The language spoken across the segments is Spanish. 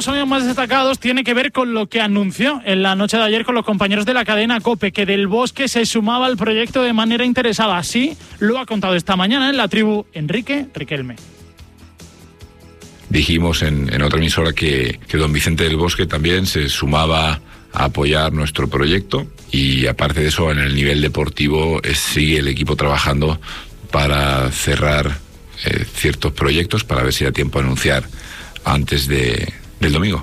sonidos más destacados tiene que ver con lo que anunció en la noche de ayer con los compañeros de la cadena COPE, que Del Bosque se sumaba al proyecto de manera interesada. Así lo ha contado esta mañana en La Tribu Enrique Riquelme. Dijimos en otra emisora que don Vicente Del Bosque también se sumaba a apoyar nuestro proyecto, y aparte de eso, en el nivel deportivo sigue el equipo trabajando para cerrar ciertos proyectos, para ver si da tiempo a anunciar antes del domingo.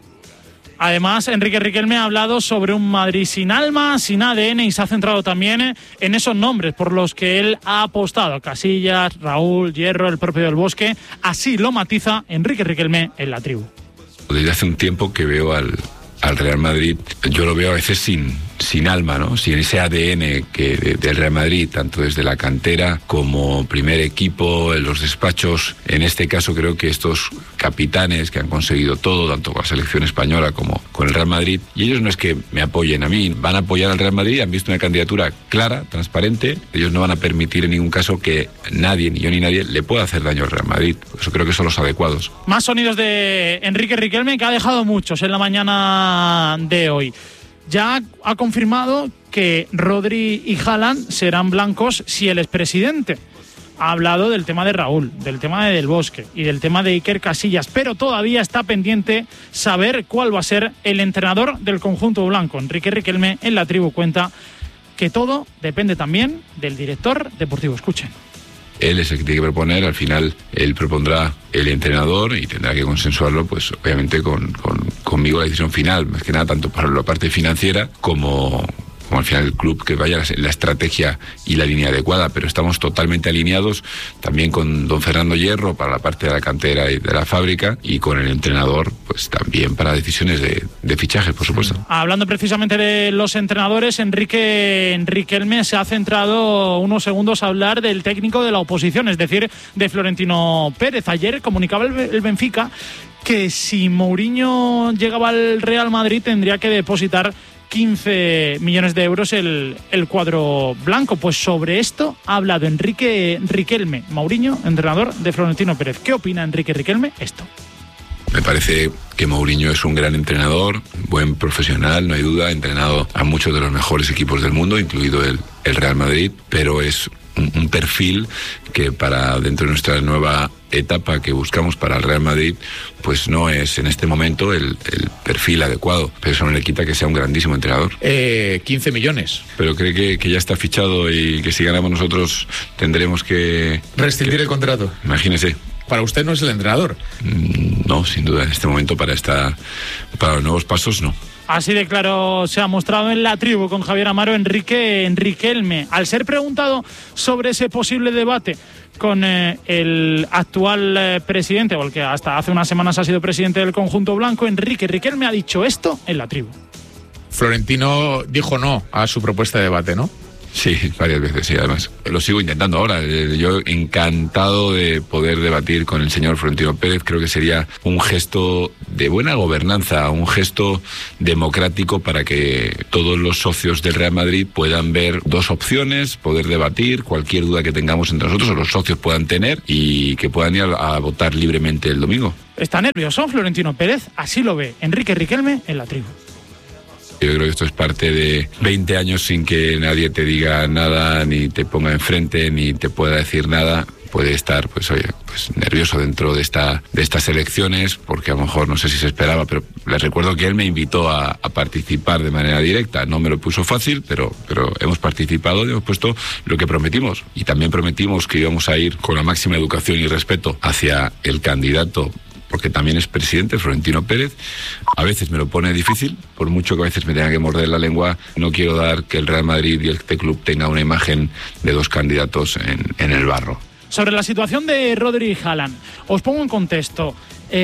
Además, Enrique Riquelme ha hablado sobre un Madrid sin alma, sin ADN, y se ha centrado también en esos nombres por los que él ha apostado: Casillas, Raúl, Hierro, el propio Del Bosque. Así lo matiza Enrique Riquelme en La Tribu. Desde hace un tiempo que veo al Real Madrid, yo lo veo a veces sin alma, ¿no? Sin ese ADN del Real Madrid, tanto desde la cantera como primer equipo, en los despachos. En este caso creo que estos capitanes que han conseguido todo, tanto con la selección española como con el Real Madrid, y ellos no es que me apoyen a mí, van a apoyar al Real Madrid, han visto una candidatura clara, transparente. Ellos no van a permitir en ningún caso que nadie, ni yo ni nadie, le pueda hacer daño al Real Madrid. Por eso creo que son los adecuados. Más sonidos de Enrique Riquelme, que ha dejado muchos en la mañana de hoy. Ya ha confirmado que Rodri y Haaland serán blancos si él es presidente. Ha hablado del tema de Raúl, del tema de Del Bosque y del tema de Iker Casillas, pero todavía está pendiente saber cuál va a ser el entrenador del conjunto blanco. Enrique Riquelme en La Tribu cuenta que todo depende también del director deportivo. Escuchen. Él es el que tiene que proponer, al final él propondrá el entrenador y tendrá que consensuarlo, pues obviamente conmigo la decisión final, más que nada tanto para la parte financiera como al final el club, que vaya la estrategia y la línea adecuada. Pero estamos totalmente alineados también con don Fernando Hierro para la parte de la cantera y de la fábrica, y con el entrenador pues también para decisiones de fichajes, por supuesto. Hablando precisamente de los entrenadores, Enrique Riquelme se ha centrado unos segundos a hablar del técnico de la oposición, es decir, de Florentino Pérez. Ayer comunicaba el Benfica que si Mourinho llegaba al Real Madrid tendría que depositar 15 millones de euros el cuadro blanco. Pues sobre esto ha hablado Enrique Riquelme, Mourinho, entrenador de Florentino Pérez. ¿Qué opina Enrique Riquelme? Esto. Me parece que Mourinho es un gran entrenador, buen profesional, no hay duda, ha entrenado a muchos de los mejores equipos del mundo, incluido el Real Madrid, pero es un perfil que para dentro de nuestra nueva etapa que buscamos para el Real Madrid, pues no es en este momento el perfil adecuado, pero eso no le quita que sea un grandísimo entrenador. 15 millones. Pero cree que ya está fichado y que si ganamos nosotros tendremos que rescindir el contrato. Imagínese. ¿Para usted no es el entrenador? No, sin duda, en este momento para los nuevos pasos no. Así de claro se ha mostrado en La Tribu con Javier Amaro Enrique Riquelme. Al ser preguntado sobre ese posible debate con el actual presidente, o el que hasta hace unas semanas ha sido presidente del conjunto blanco, Enrique Riquelme ha dicho esto en La Tribu. Florentino dijo no a su propuesta de debate, ¿no? Sí, varias veces, sí, además. Lo sigo intentando ahora. Yo encantado de poder debatir con el señor Florentino Pérez. Creo que sería un gesto de buena gobernanza, un gesto democrático para que todos los socios del Real Madrid puedan ver dos opciones, poder debatir cualquier duda que tengamos entre nosotros, o los socios puedan tener, y que puedan ir a votar libremente el domingo. ¿Está nervioso Florentino Pérez? Así lo ve Enrique Riquelme en La Tribu. Yo creo que esto es parte de 20 años sin que nadie te diga nada, ni te ponga enfrente, ni te pueda decir nada. Puede estar, pues nervioso dentro de estas elecciones, porque a lo mejor no sé si se esperaba, pero les recuerdo que él me invitó a participar de manera directa. No me lo puso fácil, pero hemos participado y hemos puesto lo que prometimos. Y también prometimos que íbamos a ir con la máxima educación y respeto hacia el candidato, porque también es presidente, Florentino Pérez. A veces me lo pone difícil, por mucho que a veces me tenga que morder la lengua. No quiero dar que el Real Madrid y este club tenga una imagen de dos candidatos en el barro. Sobre la situación de Rodri y Haaland, os pongo en contexto.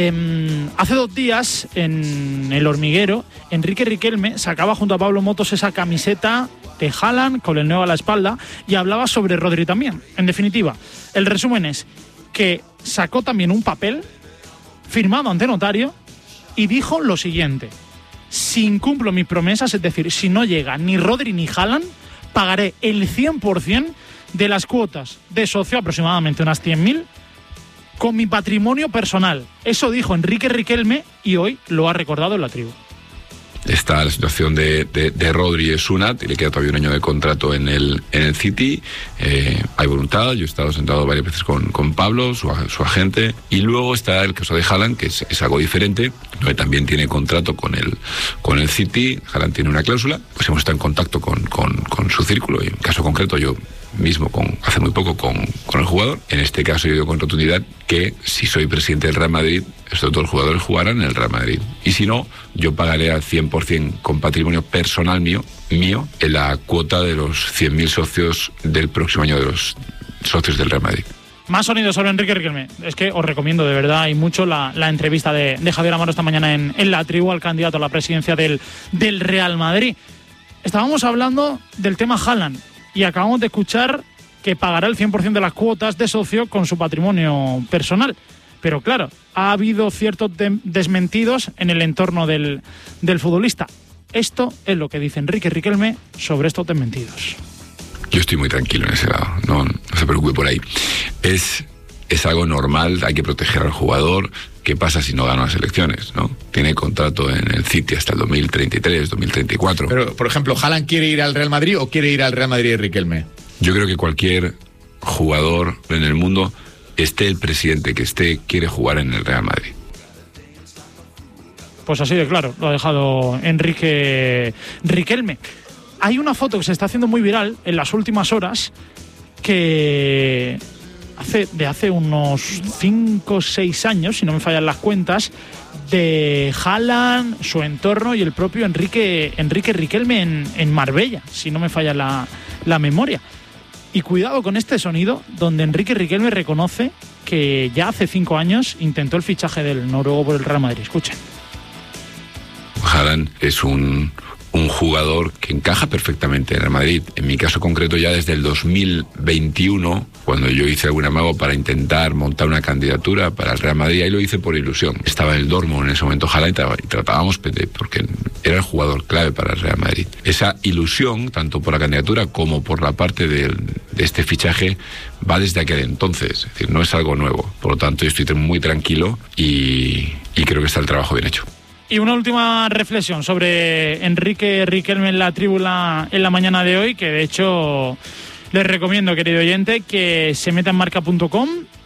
Hace 2 días, en El Hormiguero, Enrique Riquelme sacaba junto a Pablo Motos esa camiseta de Haaland con el 9 a la espalda y hablaba sobre Rodri también. En definitiva, el resumen es que sacó también un papel firmado ante notario y dijo lo siguiente: si incumplo mis promesas, es decir, si no llega ni Rodri ni Haaland, pagaré el 100% de las cuotas de socio, aproximadamente unas 100.000, con mi patrimonio personal. Eso dijo Enrique Riquelme y hoy lo ha recordado en La Tribu. Está la situación de Rodri Sunat, y le queda todavía un año de contrato en el City. Hay voluntad, yo he estado sentado varias veces con Pablo, su agente, y luego está el caso de Haaland, que es algo diferente, donde también tiene contrato con el City. Haaland tiene una cláusula, pues hemos estado en contacto con su círculo, y en caso concreto yo mismo hace muy poco con el jugador. En este caso yo digo con rotundidad que si soy presidente del Real Madrid, todos los jugadores jugarán en el Real Madrid, y si no, yo pagaré al 100% con patrimonio personal mío en la cuota de los 100.000 socios del próximo año de los socios del Real Madrid. Más sonidos sobre Enrique Riquelme. Es que os recomiendo de verdad y mucho la entrevista de Javier Amaro esta mañana en La Tribu al candidato a la presidencia del Real Madrid. Estábamos hablando del tema Haaland y acabamos de escuchar que pagará el 100% de las cuotas de socio con su patrimonio personal. Pero claro, ha habido ciertos desmentidos en el entorno del futbolista. Esto es lo que dice Enrique Riquelme sobre estos desmentidos. Yo estoy muy tranquilo en ese lado, no se preocupe por ahí. Es algo normal, hay que proteger al jugador. ¿Qué pasa si no gana las elecciones, no? Tiene contrato en el City hasta el 2033, 2034. Pero, por ejemplo, ¿Haaland quiere ir al Real Madrid o quiere ir al Real Madrid de Riquelme? Yo creo que cualquier jugador en el mundo, esté el presidente que esté, quiere jugar en el Real Madrid. Pues así de claro, lo ha dejado Enrique Riquelme. Hay una foto que se está haciendo muy viral en las últimas horas que hace unos 5 o 6 años, si no me fallan las cuentas, de Haaland, su entorno y el propio Enrique Riquelme en Marbella, si no me falla la memoria. Y cuidado con este sonido donde Enrique Riquelme reconoce que ya hace 5 años intentó el fichaje del noruego por el Real Madrid. Escuchen. Haaland es un jugador que encaja perfectamente en el Madrid. En mi caso concreto, ya desde el 2021, cuando yo hice algún amago para intentar montar una candidatura para el Real Madrid, ahí lo hice por ilusión. Estaba en el Dortmund en ese momento Haaland y tratábamos porque era el jugador clave para el Real Madrid. Esa ilusión, tanto por la candidatura como por la parte de este fichaje, va desde aquel entonces. Es decir, no es algo nuevo. Por lo tanto, yo estoy muy tranquilo y creo que está el trabajo bien hecho. Y una última reflexión sobre Enrique Riquelme en La Tribu en la mañana de hoy, que de hecho les recomiendo, querido oyente, que se meta en marca.com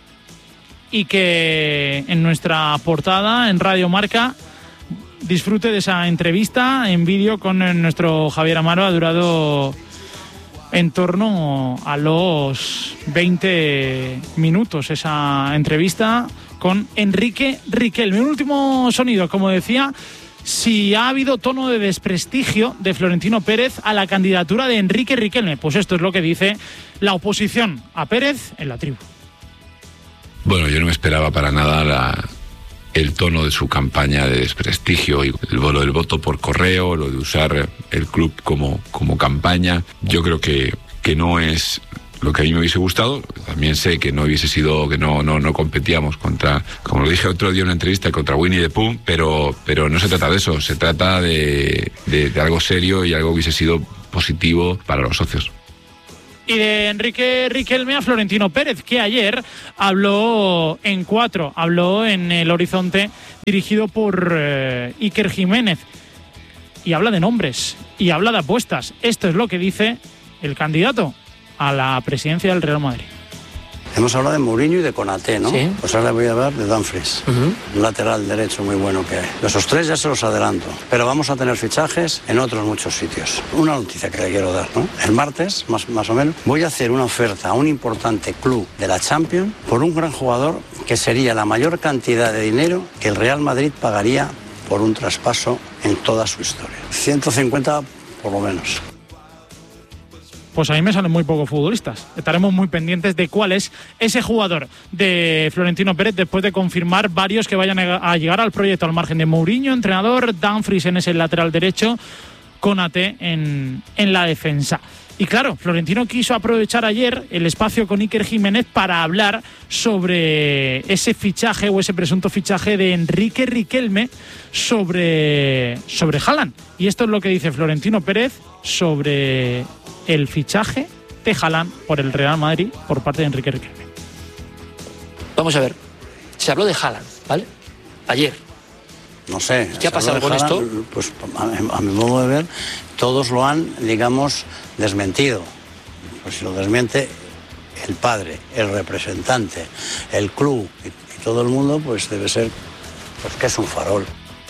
y que en nuestra portada, en Radio Marca, disfrute de esa entrevista en vídeo con nuestro Javier Amaro. Ha durado en torno a los 20 minutos esa entrevista con Enrique Riquelme. Un último sonido, como decía, si ha habido tono de desprestigio de Florentino Pérez a la candidatura de Enrique Riquelme. Pues esto es lo que dice la oposición a Pérez en La Tribu. Bueno, yo no me esperaba para nada el tono de su campaña de desprestigio y lo del voto por correo, lo de usar el club como campaña. Yo creo que no es lo que a mí me hubiese gustado. También sé que no hubiese sido, que no competíamos contra, como lo dije otro día en una entrevista, contra Winnie the Pooh, pero no se trata de eso, se trata de algo serio y algo que hubiese sido positivo para los socios. Y de Enrique Riquelme a Florentino Pérez, que ayer habló en 4, habló en El Horizonte, dirigido por Iker Jiménez, y habla de nombres, y habla de apuestas. Esto es lo que dice el candidato a la presidencia del Real Madrid. Hemos hablado de Mourinho y de Konaté, ¿no? Sí. Pues ahora voy a hablar de Dumfries, un lateral derecho muy bueno que hay. Esos 3 ya se los adelanto, pero vamos a tener fichajes en otros muchos sitios. Una noticia que le quiero dar, ¿no? El martes, más o menos, voy a hacer una oferta a un importante club de la Champions por un gran jugador que sería la mayor cantidad de dinero que el Real Madrid pagaría por un traspaso en toda su historia. 150 por lo menos. Pues a mí me salen muy pocos futbolistas. Estaremos muy pendientes de cuál es ese jugador de Florentino Pérez después de confirmar varios que vayan a llegar al proyecto, al margen de Mourinho, entrenador, Dumfries en ese lateral derecho, Konaté en la defensa. Y claro, Florentino quiso aprovechar ayer el espacio con Iker Jiménez para hablar sobre ese fichaje o ese presunto fichaje de Enrique Riquelme sobre Haaland. Y esto es lo que dice Florentino Pérez sobre el fichaje de Haaland por el Real Madrid por parte de Enrique Riquelme. Vamos a ver, se habló de Haaland, ¿vale? Ayer. No sé. ¿Qué ha pasado con esto? Pues a mi modo de ver, todos lo han, digamos, desmentido. Pues si lo desmiente el padre, el representante, el club y todo el mundo, pues debe ser pues que es un farol.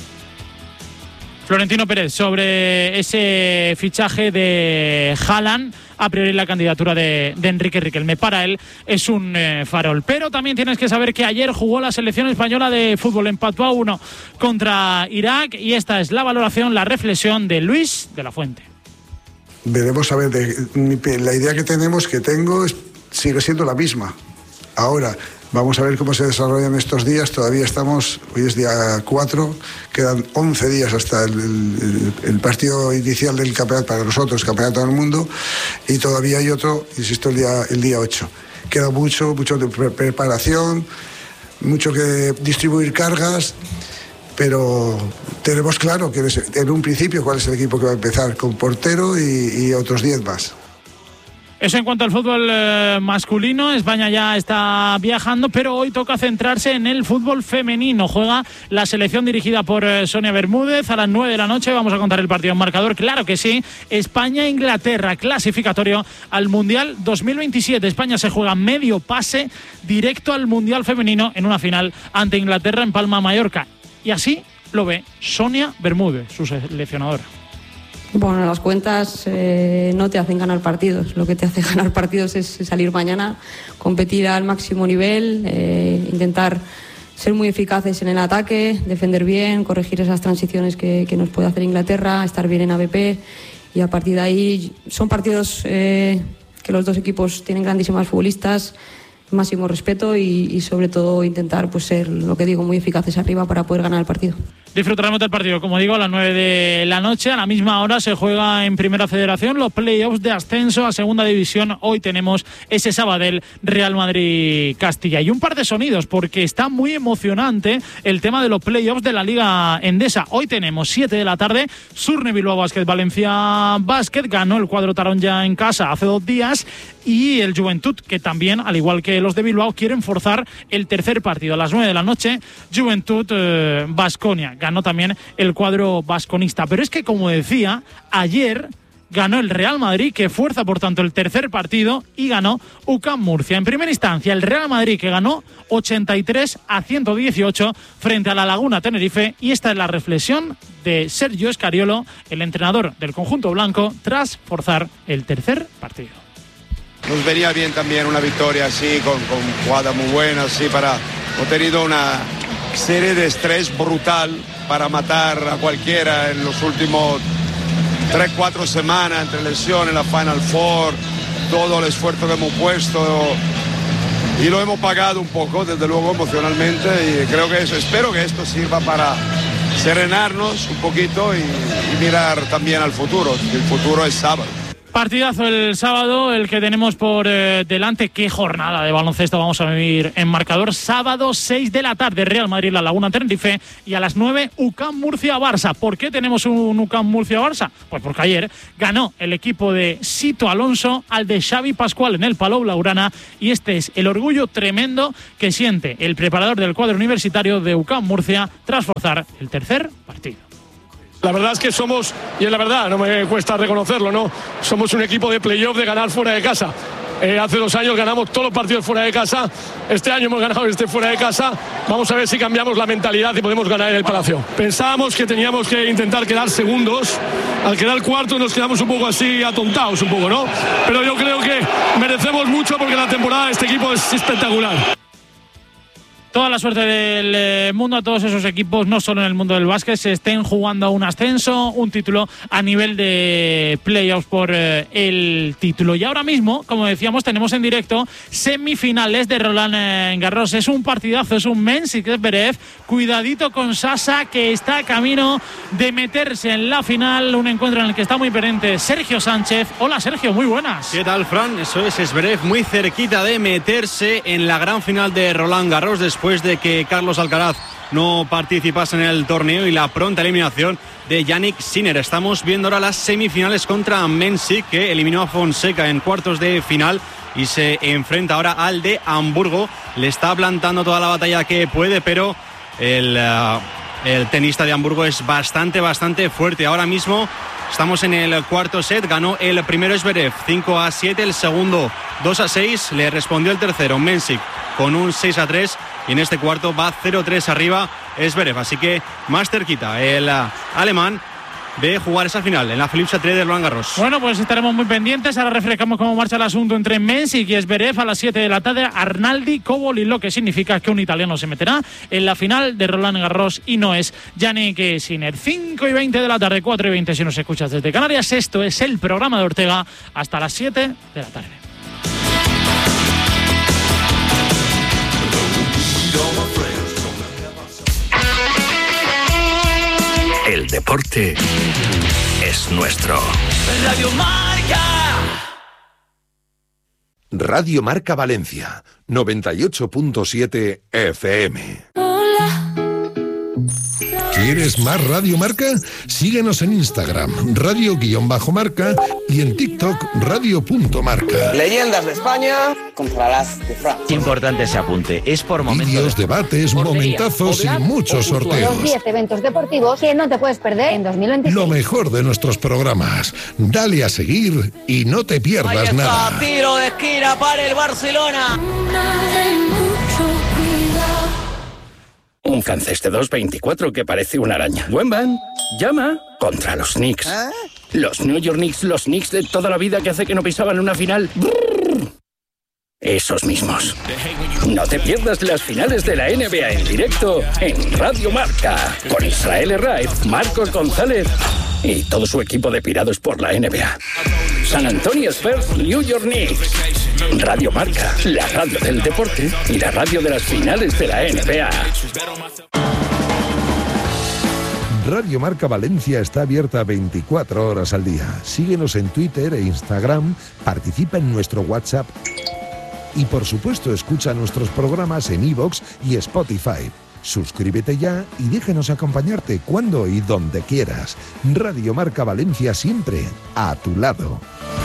Florentino Pérez sobre ese fichaje de Haaland, a priori la candidatura de Enrique Riquelme. Para él es un farol. Pero también tienes que saber que ayer jugó la selección española de fútbol, empató a 1 contra Irak, y esta es la valoración, la reflexión de Luis de la Fuente. Veremos a ver, la idea que tengo sigue siendo la misma. Ahora, vamos a ver cómo se desarrollan estos días. Todavía estamos, hoy es día 4, quedan 11 días hasta el partido inicial del campeonato para nosotros, campeonato del mundo, y todavía hay otro, insisto, el día 8. Queda mucho de preparación, mucho que distribuir cargas, pero tenemos claro que en un principio cuál es el equipo que va a empezar, con portero y otros 10 más. Eso en cuanto al fútbol masculino. España ya está viajando, pero hoy toca centrarse en el fútbol femenino. Juega la selección dirigida por Sonia Bermúdez a las 9 de la noche. Vamos a contar el partido en marcador, claro que sí. España-Inglaterra, clasificatorio al Mundial 2027. España se juega medio pase directo al Mundial femenino en una final ante Inglaterra en Palma, Mallorca. Y así lo ve Sonia Bermúdez, su seleccionadora. Bueno, las cuentas no te hacen ganar partidos. Lo que te hace ganar partidos es salir mañana, competir al máximo nivel, intentar ser muy eficaces en el ataque, defender bien, corregir esas transiciones que nos puede hacer Inglaterra, estar bien en AVP, y a partir de ahí son partidos que los dos equipos tienen grandísimas futbolistas, máximo respeto y sobre todo intentar pues ser, lo que digo, muy eficaces arriba para poder ganar el partido. Disfrutaremos del partido, como digo, a las 9 de la noche. A la misma hora se juega en Primera Federación los playoffs de ascenso a Segunda División. Hoy tenemos ese Sabadell Real Madrid Castilla. Y un par de sonidos, porque está muy emocionante el tema de los playoffs de la Liga Endesa. Hoy tenemos 7 de la tarde, Surne Bilbao Basket Valencia Basket. Ganó el cuadro Taronja en casa hace 2 días. Y el Juventud, que también, al igual que los de Bilbao, quieren forzar el tercer partido. A las 9 de la noche, Juventud Baskonia. Ganó también el cuadro vasconista. Pero es que, como decía, ayer ganó el Real Madrid, que fuerza por tanto el tercer partido, y ganó UCAM Murcia. En primera instancia, el Real Madrid, que ganó 83-118 frente a la Laguna Tenerife. Y esta es la reflexión de Sergio Escariolo, el entrenador del conjunto blanco, tras forzar el tercer partido. Nos venía bien también una victoria así, con jugada muy buena, así para... Hemos tenido una serie de estrés brutal para matar a cualquiera en los últimos 3-4 semanas, entre lesiones, la Final Four, todo el esfuerzo que hemos puesto, y lo hemos pagado un poco, desde luego, emocionalmente, y creo que espero que esto sirva para serenarnos un poquito y mirar también al futuro. El futuro es sábado. Partidazo el sábado, el que tenemos por delante. Qué jornada de baloncesto vamos a vivir en marcador. Sábado, 6 de la tarde, Real Madrid, la Laguna Tenerife, y a las 9, UCAM Murcia-Barça. ¿Por qué tenemos un UCAM Murcia-Barça? Pues porque ayer ganó el equipo de Sito Alonso al de Xavi Pascual en el Palau Blaugrana, y este es el orgullo tremendo que siente el preparador del cuadro universitario de UCAM Murcia tras forzar el tercer partido. La verdad es que somos, y es la verdad, no me cuesta reconocerlo, ¿no? Somos un equipo de playoff de ganar fuera de casa. Hace 2 años ganamos todos los partidos fuera de casa. Este año hemos ganado fuera de casa. Vamos a ver si cambiamos la mentalidad y podemos ganar en el Palacio. Pensábamos que teníamos que intentar quedar segundos. Al quedar cuarto nos quedamos un poco así atontados, un poco, ¿no? Pero yo creo que merecemos mucho porque la temporada de este equipo es espectacular. Toda la suerte del mundo a todos esos equipos, no solo en el mundo del básquet, se estén jugando un ascenso, un título a nivel de playoffs por el título. Y ahora mismo, como decíamos, tenemos en directo semifinales de Roland Garros. Es un partidazo, es un Mensik Zverev. Cuidadito con Sasa, que está camino de meterse en la final. Un encuentro en el que está muy pendiente Sergio Sánchez. Hola Sergio, muy buenas. ¿Qué tal, Fran? Eso es, Zverev muy cerquita de meterse en la gran final de Roland Garros, después de que Carlos Alcaraz no participase en el torneo y la pronta eliminación de Jannik Sinner. Estamos viendo ahora las semifinales contra Mensik, que eliminó a Fonseca en cuartos de final y se enfrenta ahora al de Hamburgo. Le está plantando toda la batalla que puede, pero el tenista de Hamburgo es bastante fuerte. Ahora mismo estamos en el cuarto set. Ganó el primero Zverev 5-7, el segundo 2-6. Le respondió el tercero Mensik con un 6-3 y en este cuarto va 0-3 arriba Zverev. Así que más cerquita el alemán de jugar esa final en la Philippe Chatrier de Roland Garros. Bueno, pues estaremos muy pendientes. Ahora refrescamos cómo marcha el asunto entre Mensik y Zverev a las 7 de la tarde. Arnaldi Koboli, lo que significa que un italiano se meterá en la final de Roland Garros y no es Jannik Sinner. 5:20 de la tarde, 4:20 si nos escuchas desde Canarias. Esto es el programa de Ortega hasta las 7 de la tarde. El deporte es nuestro. Radio Marca. Radio Marca Valencia, 98.7 FM. ¿Quieres más Radio Marca? Síguenos en Instagram, radio_marca y en TikTok, radio.marca. Leyendas de España contra las de Francia. Importante ese apunte, es por momentos. Vídeos, debates, momentazos y muchos sorteos. Los 10 eventos deportivos que no te puedes perder en 2026. Lo mejor de nuestros programas. Dale a seguir y no te pierdas nada. Tiro de esquina para el Barcelona. Un Canceste 224 que parece una araña. Buen van. Llama contra los Knicks. Los New York Knicks, los Knicks de toda la vida que hace que no pisaban una final. Brrr. Esos mismos. No te pierdas las finales de la NBA en directo en Radio Marca. Con Israel Herraiz, Marcos González y todo su equipo de pirados por la NBA. San Antonio Spurs, New York Knicks. Radio Marca, la radio del deporte y la radio de las finales de la NBA. Radio Marca Valencia está abierta 24 horas al día. Síguenos en Twitter e Instagram, participa en nuestro WhatsApp y por supuesto escucha nuestros programas en iVoox y Spotify. Suscríbete ya y déjanos acompañarte cuando y donde quieras. Radio Marca Valencia, siempre a tu lado.